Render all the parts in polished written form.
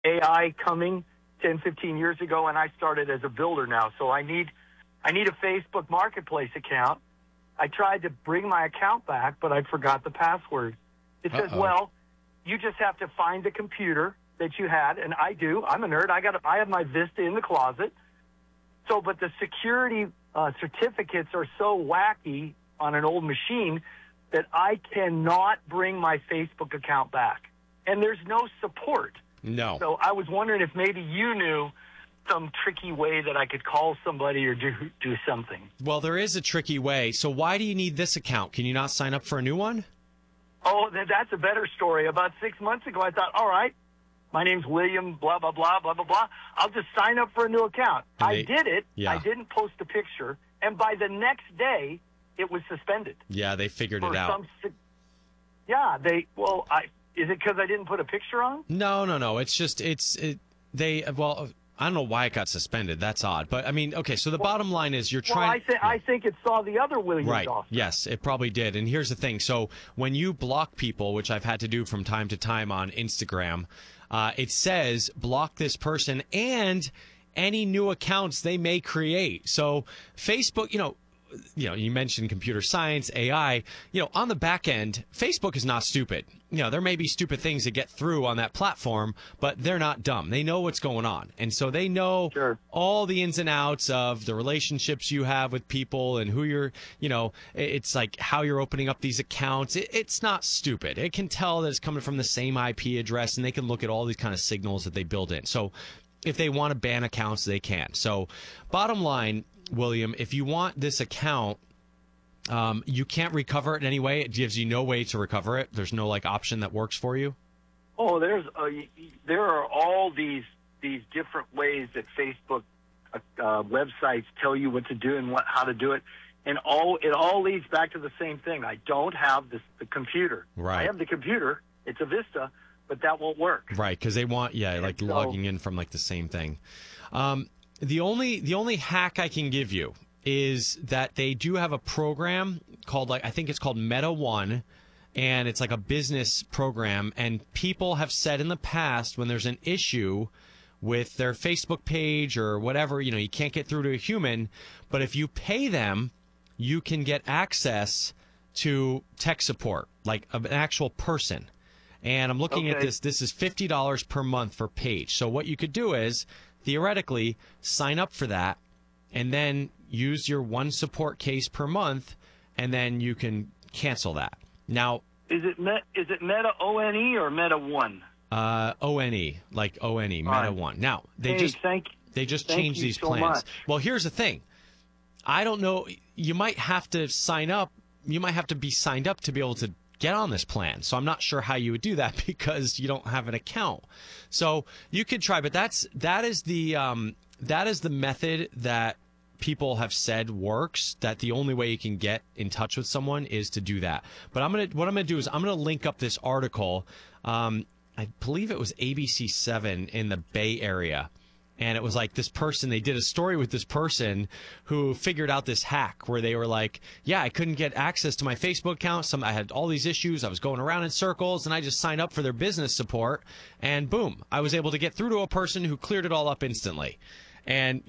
AI coming 10, 15 years ago, and I started as a builder now. So I need a Facebook Marketplace account. I tried to bring my account back, but I forgot the password. It says, well, you just have to find the computer that you had, and I do. I'm a nerd. I have my Vista in the closet. So, but the security certificates are so wacky on an old machine that I cannot bring my Facebook account back. And there's no support. No. So I was wondering if maybe you knew some tricky way that I could call somebody or do something. Well, there is a tricky way. So why do you need this account? Can you not sign up for a new one? Oh, that's a better story. About 6 months ago, I thought, all right, my name's William, blah, blah, blah, blah, blah, blah. I'll just sign up for a new account. I did it. Yeah. I didn't post a picture. And by the next day, it was suspended. Yeah, they figured it out. Is it because I didn't put a picture on? No. It's just, I don't know why it got suspended. That's odd. But, I mean, okay, so the bottom line is you're trying... I think it saw the other Williams Right. off. Yes, it probably did. And here's the thing. So when you block people, which I've had to do from time to time on Instagram, it says block this person and any new accounts they may create. So Facebook, you mentioned computer science, AI, on the back end, Facebook is not stupid. There may be stupid things that get through on that platform, but they're not dumb. They know what's going on. And so they know all the ins and outs of the relationships you have with people and who you're, it's like how you're opening up these accounts. It's not stupid. It can tell that it's coming from the same IP address, and they can look at all these kind of signals that they build in. So if they want to ban accounts, they can. So bottom line, William, if you want this account, you can't recover it in any way. It gives you no way to recover it. There's no option that works for you. Oh, there are all these different ways that Facebook websites tell you what to do and how to do it, and it all leads back to the same thing. I don't have the computer. Right. I have the computer. It's a Vista, but that won't work. Right, because they want logging in from the same thing. The only hack I can give you is that they do have a program called I think it's called Meta One, and it's like a business program. And people have said in the past when there's an issue with their Facebook page or whatever, you can't get through to a human, but if you pay them, you can get access to tech support, like an actual person. And I'm looking at this. This is $50 per month per page. So what you could do is, theoretically, sign up for that and then use your one support case per month, and then you can cancel that. Now, is it Meta ONE or Meta One? ONE, like ONE, Meta One. Now, they just changed these plans. Much. Well, here's the thing. I don't know. You might have to sign up. You might have to be signed up to be able to get on this plan. So I'm not sure how you would do that because you don't have an account. So you could try, but that is the method that people have said works, that the only way you can get in touch with someone is to do that. But what I'm going to do is I'm going to link up this article. I believe it was ABC7 in the Bay Area. And it was this person, they did a story with this person who figured out this hack where they were like, yeah, I couldn't get access to my Facebook account. I had all these issues. I was going around in circles, and I just signed up for their business support. And boom, I was able to get through to a person who cleared it all up instantly. And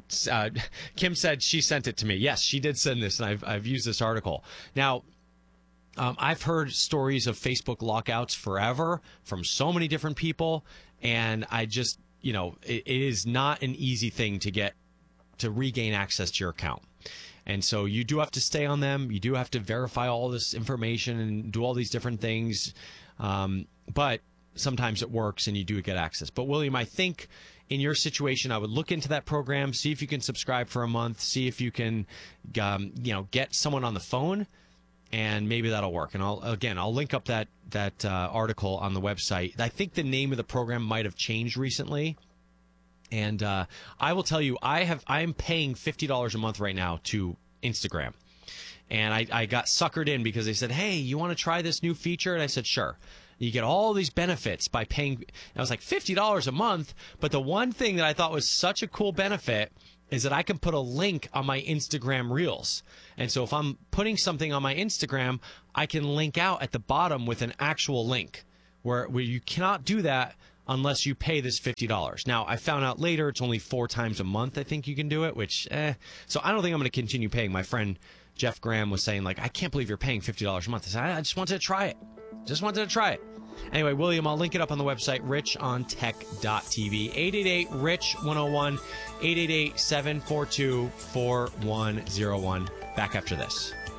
Kim said she sent it to me. Yes, she did send this, and I've used this article. Now, I've heard stories of Facebook lockouts forever from so many different people, and I just... it is not an easy thing to regain access to your account. And so you do have to stay on them. You do have to verify all this information and do all these different things. But sometimes it works and you do get access. But William, I think in your situation, I would look into that program, see if you can subscribe for a month, see if you can, get someone on the phone, and maybe that'll work. And I'll link up that article on the website. I think the name of the program might have changed recently. And I will tell you, I'm paying $50 a month right now to Instagram. And I got suckered in because they said, hey, you want to try this new feature? And I said, sure. You get all these benefits by paying. And I was like, $50 a month. But the one thing that I thought was such a cool benefit is that I can put a link on my Instagram Reels. And so if I'm putting something on my Instagram, I can link out at the bottom with an actual link, where you cannot do that unless you pay this $50. Now, I found out later it's only 4 times a month I think you can do it, which, So I don't think I'm going to continue paying. My friend Jeff Graham was saying, like, I can't believe you're paying $50 a month. I said, I just wanted to try it. Anyway, William, I'll link it up on the website, richontech.tv. 888-RICH-101, 888-742-4101. Back after this.